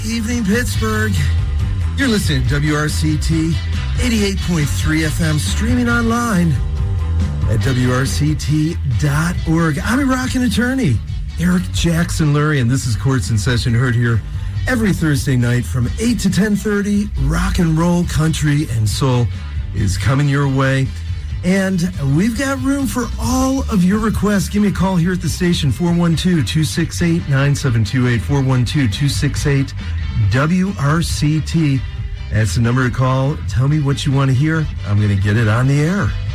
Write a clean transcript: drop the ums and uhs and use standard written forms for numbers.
Evening, Pittsburgh. You're listening to WRCT 88.3 FM, streaming online at WRCT.org. I'm a rockin' attorney, Eric Jackson Lurie, and this is Courts in Session, heard here every Thursday night from 8 to 10:30. Rock and roll, country, and soul is coming your way. And we've got room for all of your requests. Give me a call here at the station, 412-268-9728, 412-268-WRCT. That's the number to call. Tell me what you want to hear. I'm going to get it on the air.